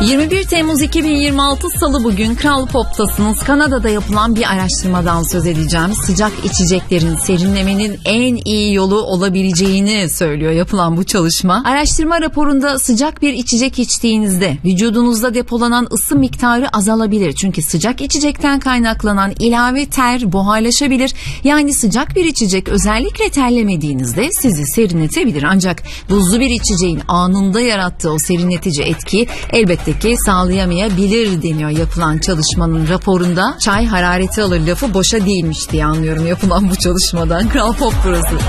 21 Temmuz 2026 Salı bugün Kral Pop'tasınız. Kanada'da yapılan bir araştırmadan söz edeceğim. Sıcak içeceklerin serinlemenin en iyi yolu olabileceğini söylüyor yapılan bu çalışma. Araştırma raporunda sıcak bir içecek içtiğinizde vücudunuzda depolanan ısı miktarı azalabilir. Çünkü sıcak içecekten kaynaklanan ilave ter buharlaşabilir. Yani sıcak bir içecek özellikle terlemediğinizde sizi serinletebilir. Ancak buzlu bir içeceğin anında yarattığı o serinletici etkiyi elbette ki sağlayamayabilir deniyor yapılan çalışmanın raporunda. Çay harareti alır lafı boşa değilmiş diye anlıyorum yapılan bu çalışmadan. Kral Pop burası.